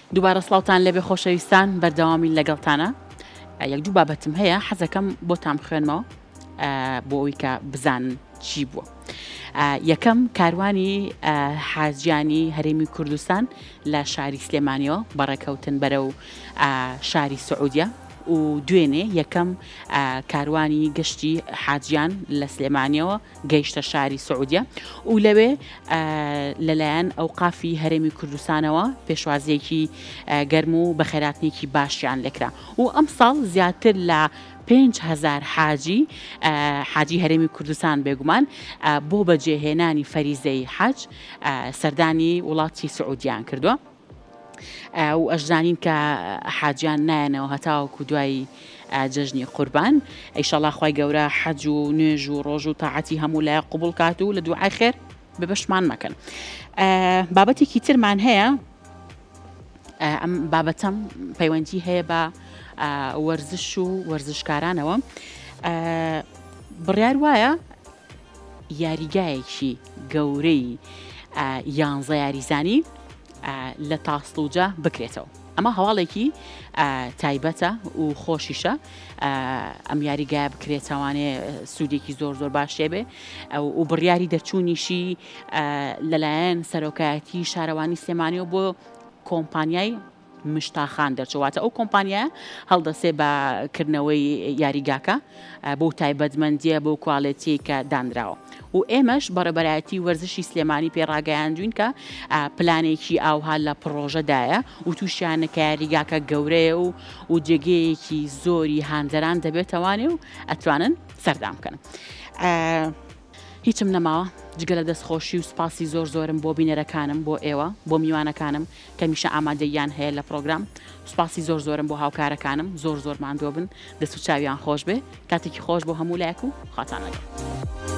دووبارە سڵاوتان لەبێ خۆشەویستان بەردەوامی لەگەڵتانە یەک دوو بابەتم هەیە حەزەکەم بۆتان بخوێنمەوە بۆ ئەوەی کە بزانن چی بووە. یەکەم کاروانی حاجیانی هەرێمی کوردستان لە شاری سلێمانیەوە بەڕێکەوتن بەرەو شاری سعودیە و دوێنێ یەکەم کاروانی گەشتی حاجیان لە سلێمانیەوە گەیشتە شاری سعودیە و لەوێ لەلایەن ئەوقافی هەرێمی کوردستانەوە پێشوازیەکی گەرم و بەخێراتنێکی باشیان لێکرا و ئەم ساڵ زیاتر لە 5,000 حاجی هەرێمی کوردستان بێگومان بۆ بەجێهێنانی فەریزەی حەج سەردانی وڵاتی سعودیان کردووە. و ئەشزانین کە حاجیان نایەنەوە هەتاوەکو دوای جەژنی قوربان ئیشەڵڵا خوای گەورە حەج و نوێژ و ڕۆژ و تاعەتی هەموو لای قوبوڵ کات و لە دوعای خێر بەبەشمان مەکەن. بابەتێکی ترمان هەیە ئەم بابەتەم پەیوەندی هەیە بە وەرزش و وەرزشکارانەوە. بڕیار وایە یاریگایەکی گەورەی 11 یاریزانی لە تاسڵوجە بکرێتەوە. ئەمە هەواڵێکی تایبەتە و خۆشیشە ئەم یاریگایە بکرێتەوانێ سوودێکی زۆر زۆر باش شێبێ و بڕیاری دەرچوونیشی لەلایەن سەرۆکایەتی شارەوانی سلێمانیەوە بۆ کۆمپانیای مشتاخان دەرچواتە ئەو کۆمپانیایە هەڵدەسێ بەکردنەوەی یاریگاکە بۆ تایبەتمەندیە بۆ کواڵێتی کە دانراوە و ئێمەش بەڕێبەرایەتی وەرزشی سلێمانی پێڕاگەیاندوین کە پلانێکی ئاوها لە پرۆژەدایە و تووشیانەکە یاریگاکە گەورەیە و جێگەیەکی زۆری هاندەران دەبێتەوانێ و ئەتوانن سەردام بکەن. هیچم نەماوە جگە لە دەستخۆشی و سپاسی زۆر زۆرم بۆ بینەرەکانم بۆ ئێوە بۆ میوانەکانم کە میشە ئامادەیان هەیە لە پرۆگرام. سپاسی زۆر زۆرم بۆ هاوکارەکانم زۆر زۆر ماندووە بن دەست و چاویان خۆش بێ کاتێکی خۆش بۆ هەموو لایەک و خاتان لەگەڵ.